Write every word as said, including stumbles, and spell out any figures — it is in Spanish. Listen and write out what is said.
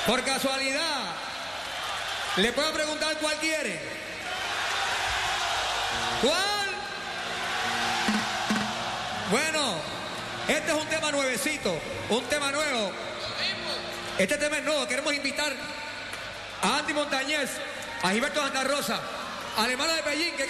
Por casualidad, ¿le puedo preguntar cuál quiere? ¿Cuál? Bueno, este es un tema nuevecito, un tema nuevo. Este tema es nuevo. Queremos invitar a Andy Montañez, a Gilberto Santa Rosa, al hermano de Pellín, que